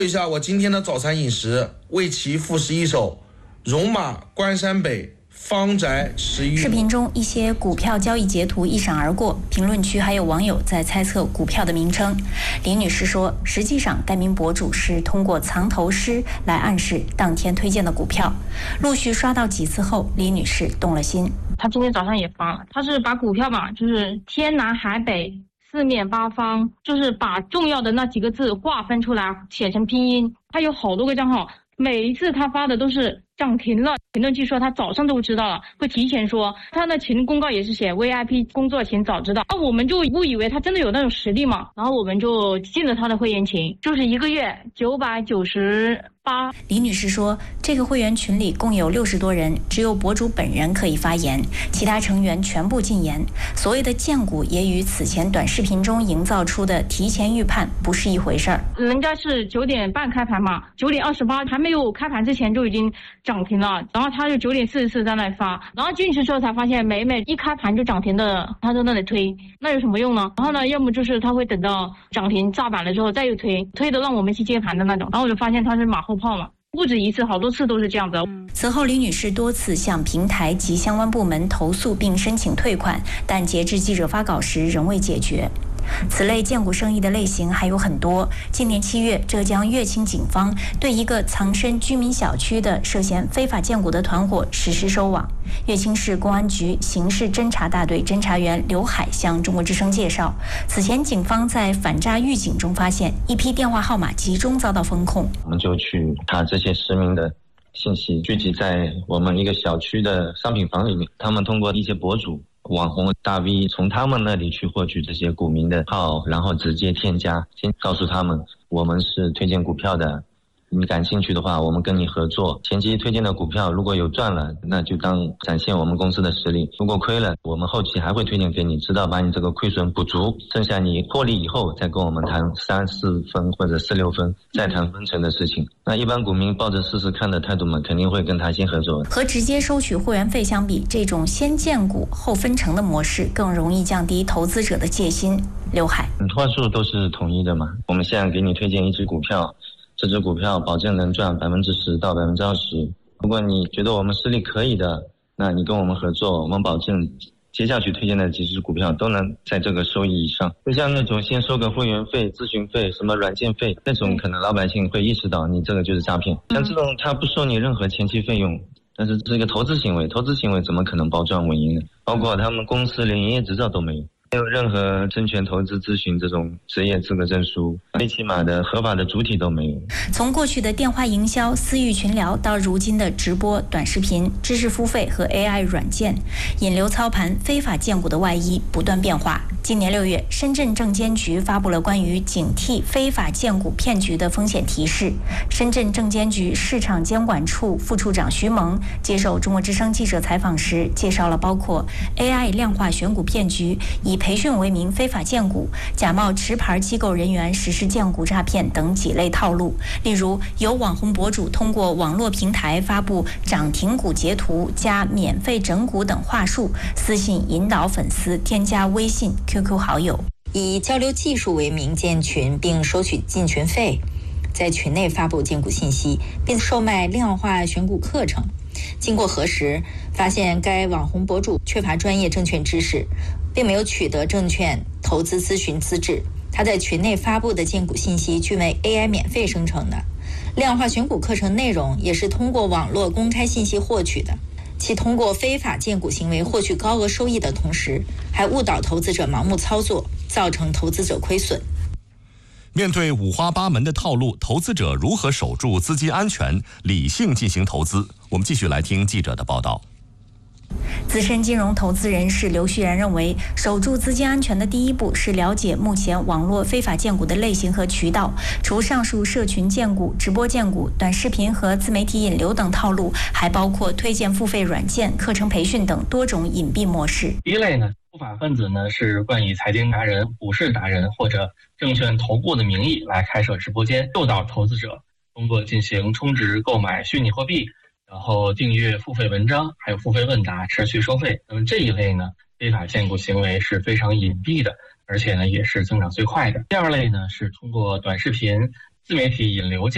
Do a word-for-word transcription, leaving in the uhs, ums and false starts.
一下我今天的早餐饮食，为其复习一首戎马关山北，方宅十余。 视频中一些股票交易截图一闪而过，评论区还有网友在猜测股票的名称。李女士说，实际上该名博主是通过藏头诗来暗示当天推荐的股票。陆续刷到几次后，李女士动了心。 她今天早上也发了，她是把股票吧，就是天南海北四面八方，就是把重要的那几个字划分出来，写成拼音。他有好多个账号，每一次他发的都是涨停了。评论区说他早上都知道了，会提前说。他的群公告也是写 V I P 工作群早知道。那我们就误以为他真的有那种实力嘛，然后我们就进了他的会员群，就是一个月九百九十八。 李女士说，这个会员群里共有六十多人，只有博主本人可以发言，其他成员全部禁言。所谓的荐股也与此前短视频中营造出的提前预判不是一回事儿。 人家是九点半开盘嘛，九点二十八还没有开盘之前就已经涨停了，然后他就九点四十四在那里发，然后进去之后才发现每每一开盘就涨停的，他在那里推，那有什么用呢？然后呢，要么就是他会等到涨停炸板了之后再又推，推的让我们去接盘的那种，然后我就发现他是马后炮嘛。不止一次，好多次都是这样的。 此后，李女士多次向平台及相关部门投诉并申请退款，但截至记者发稿时仍未解决。此类荐股生意的类型还有很多。今年七月，浙江乐清警方对一个藏身居民小区的涉嫌非法荐股的团伙实施收网。乐清市公安局刑事侦查大队侦查员刘海向中国之声介绍，此前警方在反诈预警中发现一批电话号码集中遭到封控， 我们就去查这些实名的信息，聚集在我们一个小区的商品房里面，他们通过一些博主网红大 V 从他们那里去获取这些股民的号，然后直接添加，先告诉他们我们是推荐股票的，你感兴趣的话我们跟你合作，前期推荐的股票如果有赚了，那就当展现我们公司的实力，如果亏了，我们后期还会推荐给你，直到把你这个亏损补足，剩下你获利以后再跟我们谈三四分或者四六分，再谈分成的事情。那一般股民抱着试试看的态度嘛，肯定会跟他先合作。 和直接收取会员费相比，这种先荐股后分成的模式更容易降低投资者的戒心。刘海， 话术都是统一的嘛，我们现在给你推荐一只股票，这只股票保证能赚百分之十到百分之二十。如果你觉得我们实力可以的，那你跟我们合作，我们保证接下去推荐的几只股票都能在这个收益以上。就像那种先收个会员费、咨询费、什么软件费，那种可能老百姓会意识到你这个就是诈骗。像这种他不收你任何前期费用，但是这个投资行为，投资行为怎么可能保赚稳赢呢？包括他们公司连营业执照都没有。没有任何证券投资咨询这种职业资格证书，最起码的合法的主体都没有。 从过去的电话营销、私域群聊，到如今的直播、短视频、知识付费和 A I 软件，引流操盘、非法荐股的外衣不断变化。今年六月，深圳证监局发布了关于警惕非法荐股骗局的风险提示。深圳证监局市场监管处副处长徐萌接受中国之声记者采访时，介绍了包括 A I 量化选股骗局、以培训为名非法荐股、假冒持牌机构人员实施荐股诈骗等几类套路。例如，有网红博主通过网络平台发布涨停股截图加免费整股等话术，私信引导粉丝添加微信、Q Q 好友， 以交流技术为名建群并收取进群费，在群内发布荐股信息，并售卖量化选股课程。经过核实，发现该网红博主缺乏专业证券知识，并没有取得证券投资咨询资质。他在群内发布的荐股信息均为 A I 免费生成的，量化选股课程内容也是通过网络公开信息获取的。其通过非法荐股行为获取高额收益的同时，还误导投资者盲目操作，造成投资者亏损。 面对五花八门的套路，投资者如何守住资金安全，理性进行投资？我们继续来听记者的报道。 资深金融投资人士刘旭然认为，守住资金安全的第一步是了解目前网络非法荐股的类型和渠道。除上述社群荐股、直播荐股、短视频和自媒体引流等套路，还包括推荐付费软件、课程培训等多种隐蔽模式。 第一类呢，不法分子呢是冠以财经达人、股市达人或者证券投顾的名义来开设直播间，诱导投资者通过进行充值购买虚拟货币，然后订阅付费文章，还有付费问答，持续收费。那么这一类呢，非法荐股行为是非常隐蔽的，而且呢也是增长最快的。第二类呢是通过短视频、自媒体引流荐